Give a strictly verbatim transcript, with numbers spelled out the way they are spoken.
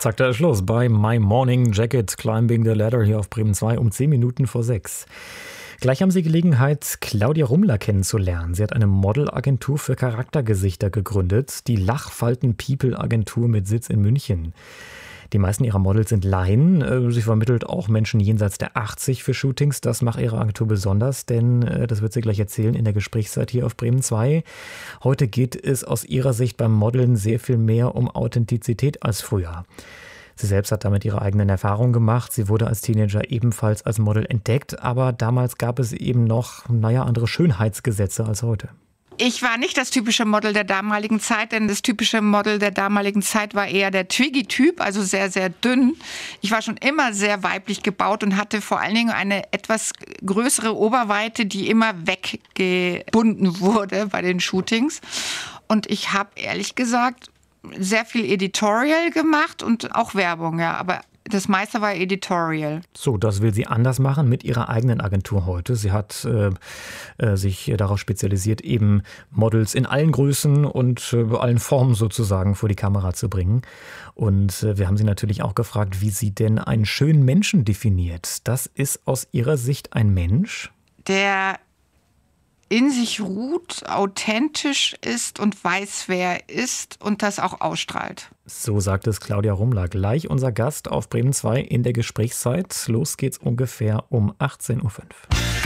Zack, da ist Schluss bei My Morning Jacket Climbing the Ladder hier auf Bremen zwei um zehn Minuten vor sechs. Gleich haben Sie Gelegenheit, Claudia Rumler kennenzulernen. Sie hat eine Modelagentur für Charaktergesichter gegründet, die Lachfalten-People-Agentur mit Sitz in München. Die meisten ihrer Models sind Laien. Sie vermittelt auch Menschen jenseits der achtzig für Shootings. Das macht ihre Agentur besonders, denn das wird sie gleich erzählen in der Gesprächszeit hier auf Bremen zwei. Heute geht es aus ihrer Sicht beim Modeln sehr viel mehr um Authentizität als früher. Sie selbst hat damit ihre eigenen Erfahrungen gemacht. Sie wurde als Teenager ebenfalls als Model entdeckt, aber damals gab es eben noch, naja, andere Schönheitsgesetze als heute. Ich war nicht das typische Model der damaligen Zeit, denn das typische Model der damaligen Zeit war eher der Twiggy-Typ, also sehr, sehr dünn. Ich war schon immer sehr weiblich gebaut und hatte vor allen Dingen eine etwas größere Oberweite, die immer weggebunden wurde bei den Shootings. Und ich habe ehrlich gesagt sehr viel Editorial gemacht und auch Werbung, ja, aber das meiste war Editorial. So, das will sie anders machen mit ihrer eigenen Agentur heute. Sie hat äh, äh, sich darauf spezialisiert, eben Models in allen Größen und äh, allen Formen sozusagen vor die Kamera zu bringen. Und äh, wir haben sie natürlich auch gefragt, wie sie denn einen schönen Menschen definiert. Das ist aus ihrer Sicht ein Mensch, der in sich ruht, authentisch ist und weiß, wer er ist und das auch ausstrahlt. So sagt es Claudia Rumler. Gleich unser Gast auf Bremen zwei in der Gesprächszeit. Los geht's ungefähr um achtzehn Uhr fünf.